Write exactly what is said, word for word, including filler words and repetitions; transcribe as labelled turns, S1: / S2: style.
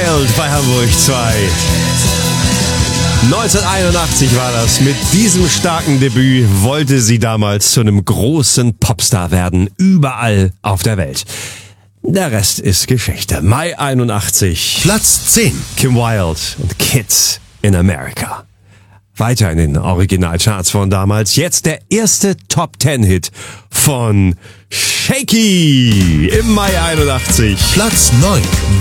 S1: Wild bei Hamburg zwei. neunzehnhunderteinundachtzig war das. Mit diesem starken Debüt wollte sie damals zu einem großen Popstar werden, überall auf der Welt. Der Rest ist Geschichte. Mai einundachtzig.
S2: Platz zehn.
S1: Kim Wilde und Kids in America. Weiter in den Originalcharts von damals. Jetzt der erste Top-Ten-Hit von Shaky im Mai einundachtzig.
S2: Platz neun.